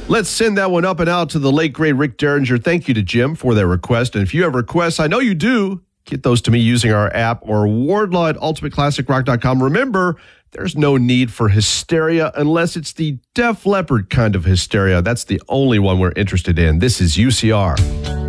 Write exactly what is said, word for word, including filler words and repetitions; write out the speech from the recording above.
Let's send that one up and out to the late, great Rick Derringer. Thank you to Jim for that request. And if you have requests, I know you do, get those to me using our app or Wardlaw at ultimate classic rock dot com. Remember, there's no need for hysteria unless it's the Def Leppard kind of hysteria. That's the only one we're interested in. This is U C R.